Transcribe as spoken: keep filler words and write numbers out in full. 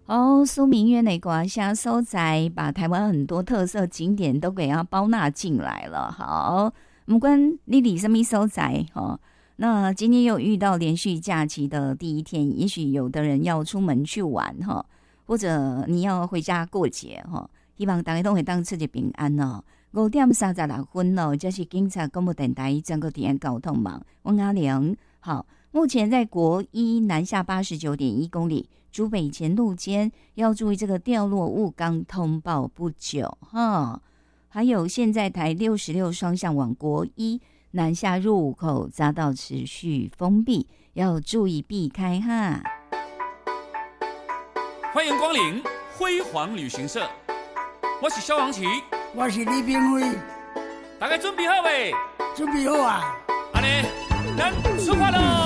哦，苏明渊的瓜虾收在把台湾很多特色景点都给它包纳进来了。好，不管你里什么收在哦，那今天又遇到连续假期的第一天，也许有的人要出门去玩哈，或者你要回家过节哈，希望大家都会当出去平安哦。五点三十六分哦，这是警察广播电台整个提案交通网，我阿玲好。目前在国一南下八十九点一公里，竹北前路间要注意这个掉落物刚通报不久哈。还有现在台六十六双向往国一南下入口匝道持续封闭，要注意避开哈。 欢迎光临辉煌旅行社，我是萧煌奇， 我是李炳辉， 大家准备好未？ 准备好啊！ 安尼，咱出发喽！